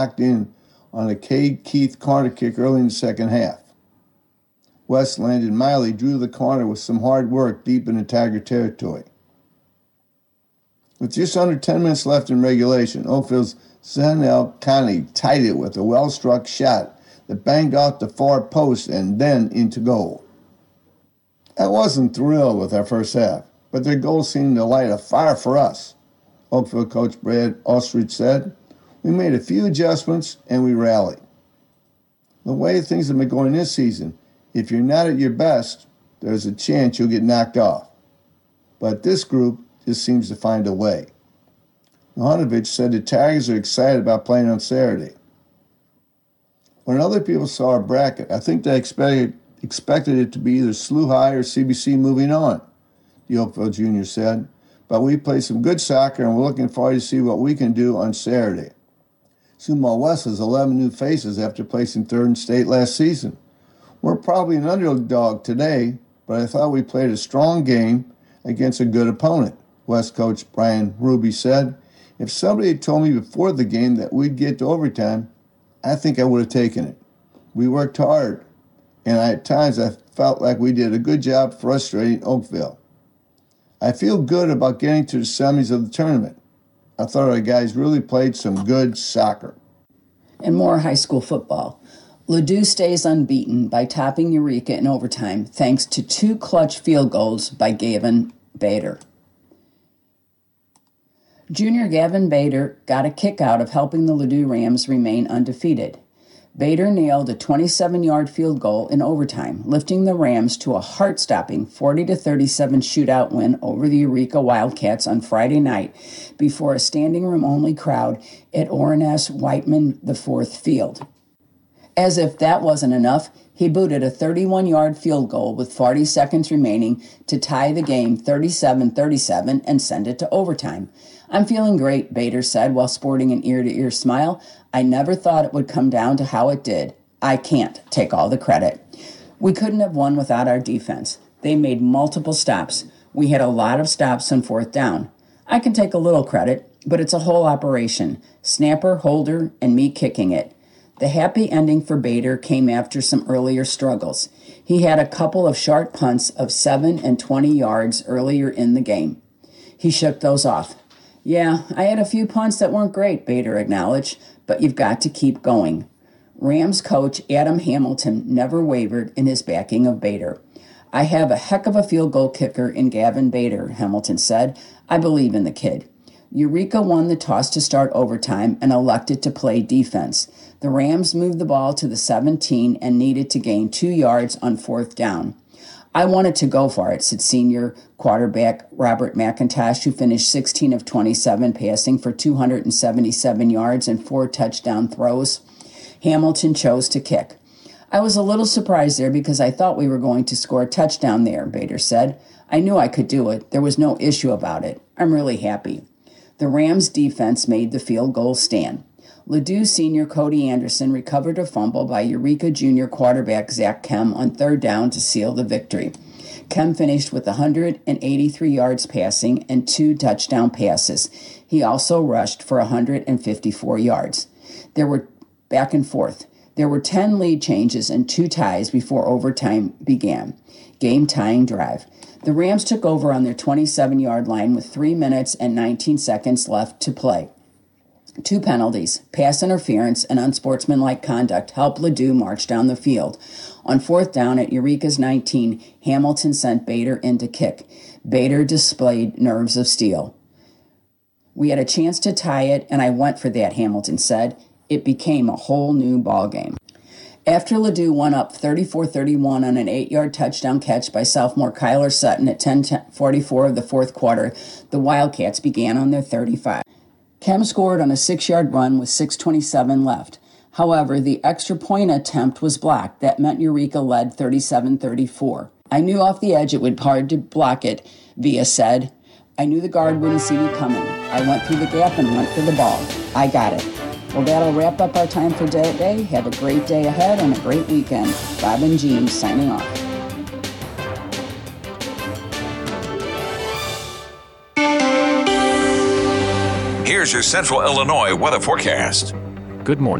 knocked in on a Cade Keith corner kick early in the second half. West Landon Miley drew the corner with some hard work deep into Tiger territory. With just under 10 minutes left in regulation, Oakville's Zanel Connie tied it with a well-struck shot that banged off the far post and then into goal. I wasn't thrilled with our first half, but their goal seemed to light a fire for us. Oakville coach Brad Ostrich said, "We made a few adjustments and we rallied." The way things have been going this season, if you're not at your best, there's a chance you'll get knocked off. But this group just seems to find a way. Mihanovich said the Tigers are excited about playing on Saturday. When other people saw our bracket, I think they expected it to be either SLU High or CBC moving on, the Oakville junior said. But we played some good soccer and we're looking forward to see what we can do on Saturday. Sumo West has 11 new faces after placing third in state last season. We're probably an underdog today, but I thought we played a strong game against a good opponent, West coach Brian Ruby said. If somebody had told me before the game that we'd get to overtime, I think I would have taken it. We worked hard, and at times I felt like we did a good job frustrating Oakville. I feel good about getting to the semis of the tournament. I thought our guys really played some good soccer. And more high school football. Ladue stays unbeaten by topping Eureka in overtime thanks to 2 clutch field goals by Gavin Bader. Junior Gavin Bader got a kick out of helping the Ladue Rams remain undefeated. Bader nailed a 27-yard field goal in overtime, lifting the Rams to a heart-stopping 40-37 shootout win over the Eureka Wildcats on Friday night before a standing-room-only crowd at Orrin-S. Whiteman IV Field. As if that wasn't enough, he booted a 31-yard field goal with 40 seconds remaining to tie the game 37-37 and send it to overtime. "I'm feeling great," Bader said while sporting an ear-to-ear smile. "I never thought it would come down to how it did. I can't take all the credit." We couldn't have won without our defense. They made multiple stops. We had a lot of stops on fourth down. I can take a little credit, but it's a whole operation. Snapper, holder, and me kicking it. The happy ending for Bader came after some earlier struggles. He had a couple of short punts of 7 and 20 yards earlier in the game. He shook those off. "Yeah, I had a few punts that weren't great," Bader acknowledged, "but you've got to keep going." Rams coach Adam Hamilton never wavered in his backing of Bader. "I have a heck of a field goal kicker in Gavin Bader," Hamilton said. "I believe in the kid." Eureka won the toss to start overtime and elected to play defense. The Rams moved the ball to the 17 and needed to gain 2 yards on fourth down. "I wanted to go for it," said senior quarterback Robert McIntosh, who finished 16 of 27 passing for 277 yards and 4 touchdown throws. Hamilton chose to kick. "I was a little surprised there because I thought we were going to score a touchdown there," Bader said. "I knew I could do it. There was no issue about it. I'm really happy." The Rams' defense made the field goal stand. Ladue senior Cody Anderson recovered a fumble by Eureka junior quarterback Zach Kem on third down to seal the victory. Kem finished with 183 yards passing and 2 touchdown passes. He also rushed for 154 yards. There were back and forth. There were 10 lead changes and 2 ties before overtime began. Game-tying drive. The Rams took over on their 27-yard line with 3 minutes and 19 seconds left to play. 2 penalties, pass interference, and unsportsmanlike conduct helped Ladue march down the field. On fourth down at Eureka's 19, Hamilton sent Bader in to kick. Bader displayed nerves of steel. "We had a chance to tie it, and I went for that," Hamilton said. "It became a whole new ballgame." After Ladue went up 34-31 on an 8-yard touchdown catch by sophomore Kyler Sutton at 10:44 of the fourth quarter, the Wildcats began on their 35. Kem scored on a 6-yard run with 6:27 left. However, the extra point attempt was blocked. That meant Eureka led 37-34. "I knew off the edge it would be hard to block it," Villa said. "I knew the guard wouldn't see me coming. I went through the gap and went for the ball. I got it." Well, that'll wrap up our time for today. Have a great day ahead and a great weekend. Bob and Jean signing off. Here's your Central Illinois weather forecast. Good morning.